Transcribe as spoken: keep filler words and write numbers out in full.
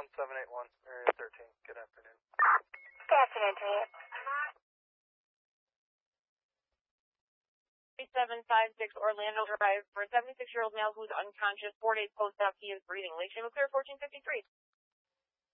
one seven eight one, Area thirteen. Good afternoon. Good afternoon to you. three seven five six Orlando Drive for a seventy-six-year-old male who's unconscious. Four days post-op. He is breathing. Lake Shema Clear, fourteen fifty-three.